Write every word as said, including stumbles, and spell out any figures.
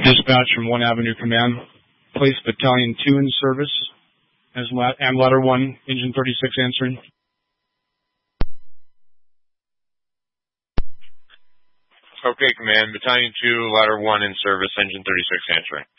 dispatch from One Avenue Command. Place Battalion two in service as la- and Ladder one, Engine thirty-six answering. Okay, Command. Battalion two, Ladder one in service, Engine thirty-six answering.